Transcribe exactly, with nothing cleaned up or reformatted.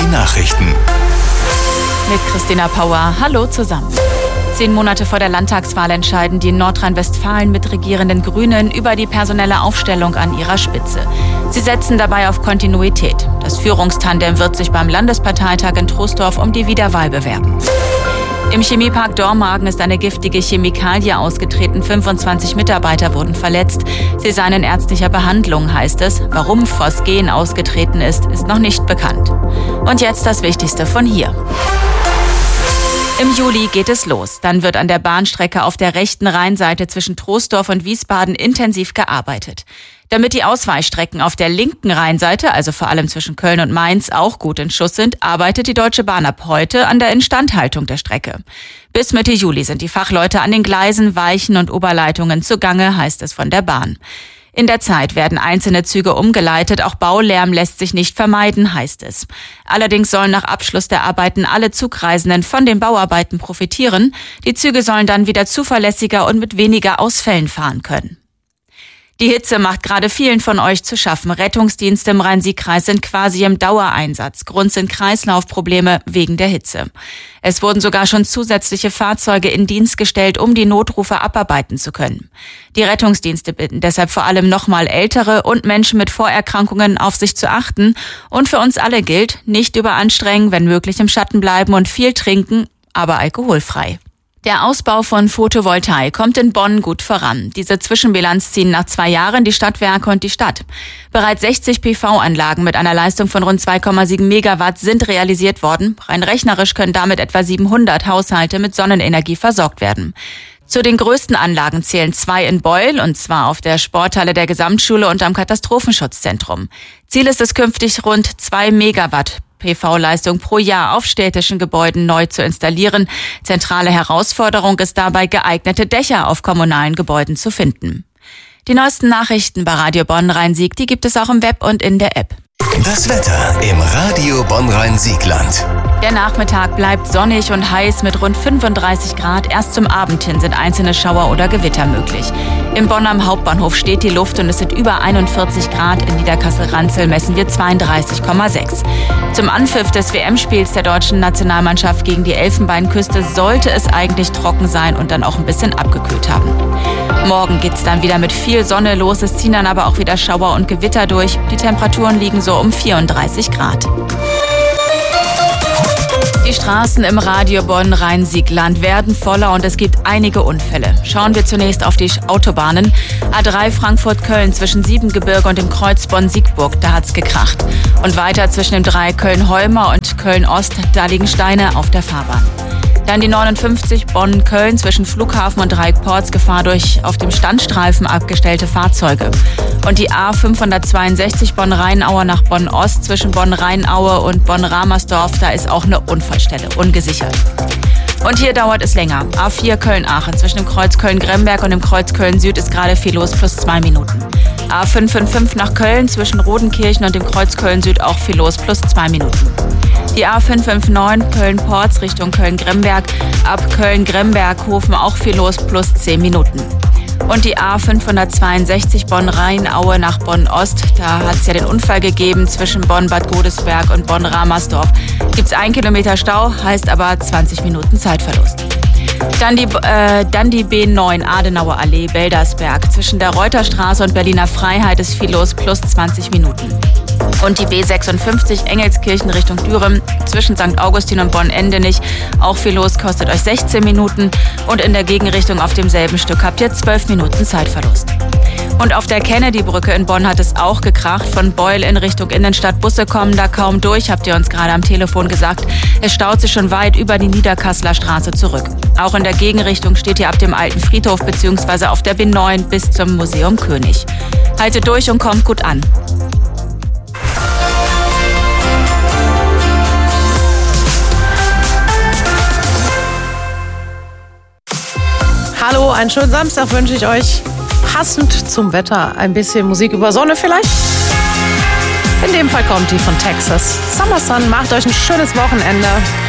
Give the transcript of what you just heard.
Nachrichten. Mit Christina Pauer. Hallo zusammen. Zehn Monate vor der Landtagswahl entscheiden die in Nordrhein-Westfalen mitregierenden Grünen über die personelle Aufstellung an ihrer Spitze. Sie setzen dabei auf Kontinuität. Das Führungstandem wird sich beim Landesparteitag in Troisdorf um die Wiederwahl bewerben. Im Chemiepark Dormagen ist eine giftige Chemikalie ausgetreten. fünfundzwanzig Mitarbeiter wurden verletzt. Sie seien in ärztlicher Behandlung, heißt es. Warum Phosgen ausgetreten ist, ist noch nicht bekannt. Und jetzt das Wichtigste von hier. Im Juli geht es los. Dann wird an der Bahnstrecke auf der rechten Rheinseite zwischen Troisdorf und Wiesbaden intensiv gearbeitet. Damit die Ausweichstrecken auf der linken Rheinseite, also vor allem zwischen Köln und Mainz, auch gut in Schuss sind, arbeitet die Deutsche Bahn ab heute an der Instandhaltung der Strecke. Bis Mitte Juli sind die Fachleute an den Gleisen, Weichen und Oberleitungen zugange, heißt es von der Bahn. In der Zeit werden einzelne Züge umgeleitet, auch Baulärm lässt sich nicht vermeiden, heißt es. Allerdings sollen nach Abschluss der Arbeiten alle Zugreisenden von den Bauarbeiten profitieren. Die Züge sollen dann wieder zuverlässiger und mit weniger Ausfällen fahren können. Die Hitze macht gerade vielen von euch zu schaffen. Rettungsdienste im Rhein-Sieg-Kreis sind quasi im Dauereinsatz. Grund sind Kreislaufprobleme wegen der Hitze. Es wurden sogar schon zusätzliche Fahrzeuge in Dienst gestellt, um die Notrufe abarbeiten zu können. Die Rettungsdienste bitten deshalb vor allem nochmal Ältere und Menschen mit Vorerkrankungen auf sich zu achten. Und für uns alle gilt, nicht überanstrengen, wenn möglich im Schatten bleiben und viel trinken, aber alkoholfrei. Der Ausbau von Photovoltaik kommt in Bonn gut voran. Diese Zwischenbilanz ziehen nach zwei Jahren die Stadtwerke und die Stadt. Bereits sechzig P V-Anlagen mit einer Leistung von rund zwei Komma sieben Megawatt sind realisiert worden. Rein rechnerisch können damit etwa siebenhundert Haushalte mit Sonnenenergie versorgt werden. Zu den größten Anlagen zählen zwei in Beul, und zwar auf der Sporthalle der Gesamtschule und am Katastrophenschutzzentrum. Ziel ist es künftig, rund zwei Megawatt P V-Leistung pro Jahr auf städtischen Gebäuden neu zu installieren. Zentrale Herausforderung ist dabei, geeignete Dächer auf kommunalen Gebäuden zu finden. Die neuesten Nachrichten bei Radio Bonn Rhein-Sieg, die gibt es auch im Web und in der App. Das Wetter im Radio Bonn Rhein-Sieg-Land. Der Nachmittag bleibt sonnig und heiß mit rund fünfunddreißig Grad. Erst zum Abend hin sind einzelne Schauer oder Gewitter möglich. Im Bonn am Hauptbahnhof steht die Luft und es sind über einundvierzig Grad. In Niederkassel-Ranzel messen wir zweiunddreißig Komma sechs. Zum Anpfiff des W M-Spiels der deutschen Nationalmannschaft gegen die Elfenbeinküste sollte es eigentlich trocken sein und dann auch ein bisschen abgekühlt haben. Morgen geht's dann wieder mit viel Sonne los. Es ziehen dann aber auch wieder Schauer und Gewitter durch. Die Temperaturen liegen so um vierunddreißig Grad. Die Straßen im Radio Bonn Rhein-Sieg-Land werden voller und es gibt einige Unfälle. Schauen wir zunächst auf die Autobahnen. A drei Frankfurt-Köln zwischen Siebengebirge und dem Kreuz Bonn-Siegburg, da hat's gekracht. Und weiter zwischen dem Dreieck Köln-Holmer und Köln-Ost, da liegen Steine auf der Fahrbahn. Dann die neunundfünfzig Bonn-Köln zwischen Flughafen und Dreieck Porz, Gefahr durch auf dem Standstreifen abgestellte Fahrzeuge. Und die A fünfhundertzweiundsechzig Bonn-Rheinaue nach Bonn-Ost zwischen Bonn-Rheinaue und Bonn-Ramersdorf, da ist auch eine Unfallstelle, ungesichert. Und hier dauert es länger. A vier Köln-Aachen zwischen dem Kreuz Köln-Gremberg und dem Kreuz Köln-Süd ist gerade viel los, plus zwei Minuten. A fünf fünf fünf nach Köln zwischen Rodenkirchen und dem Kreuz Köln-Süd auch viel los, plus zwei Minuten. Die A fünf fünf neun Köln-Porz Richtung Köln-Gremberg, ab Köln-Gremberg-Hofen auch viel los, plus zehn Minuten. Und die A fünfhundertzweiundsechzig Bonn-Rheinaue nach Bonn-Ost, da hat es ja den Unfall gegeben zwischen Bonn-Bad Godesberg und Bonn-Ramersdorf. Gibt's ein Kilometer Stau, heißt aber zwanzig Minuten Zeitverlust. Dann die, äh, dann die B neun Adenauer Allee, Beldersberg. Zwischen der Reuterstraße und Berliner Freiheit ist viel los, plus zwanzig Minuten. Und die B sechsundfünfzig Engelskirchen Richtung Dürem zwischen Sankt Augustin und Bonn-Endenich. Auch viel los, kostet euch sechzehn Minuten. Und in der Gegenrichtung auf demselben Stück habt ihr zwölf Minuten Zeitverlust. Und auf der Kennedy-Brücke in Bonn hat es auch gekracht. Von Beul in Richtung Innenstadt. Busse kommen da kaum durch, habt ihr uns gerade am Telefon gesagt. Es staut sich schon weit über die Niederkasseler Straße zurück. Auch in der Gegenrichtung steht ihr ab dem alten Friedhof bzw. auf der B neun bis zum Museum König. Haltet durch und kommt gut an. Hallo, einen schönen Samstag wünsche ich euch. Passend zum Wetter ein bisschen Musik über Sonne vielleicht. In dem Fall kommt die von Texas. Summer Sun, macht euch ein schönes Wochenende.